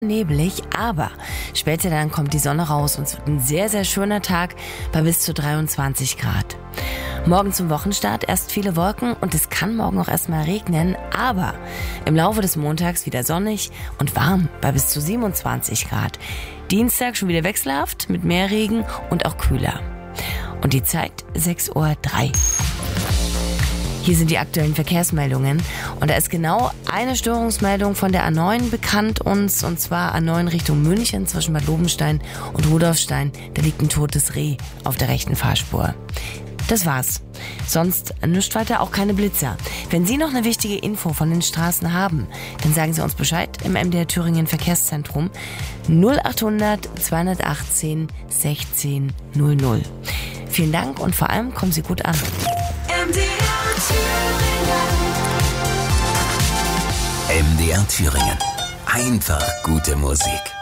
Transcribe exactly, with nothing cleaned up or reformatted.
neblig, aber später dann kommt die Sonne raus und es wird ein sehr, sehr schöner Tag bei bis zu dreiundzwanzig Grad. Morgen zum Wochenstart erst viele Wolken und es kann morgen auch erstmal regnen, aber im Laufe des Montags wieder sonnig und warm bei bis zu siebenundzwanzig Grad. Dienstag schon wieder wechselhaft mit mehr Regen und auch kühler. Und die Zeit sechs Uhr drei. Hier sind die aktuellen Verkehrsmeldungen und da ist genau eine Störungsmeldung von der A neun bekannt uns, und zwar A neun Richtung München zwischen Bad Lobenstein und Rudolfstein. Da liegt ein totes Reh auf der rechten Fahrspur. Das war's. Sonst nichts weiter, auch keine Blitzer. Wenn Sie noch eine wichtige Info von den Straßen haben, dann sagen Sie uns Bescheid im M D R Thüringen Verkehrszentrum null achthundert zweihundertachtzehn sechzehn null null. Vielen Dank und vor allem kommen Sie gut an. M D R Thüringen. M D R Thüringen. Einfach gute Musik.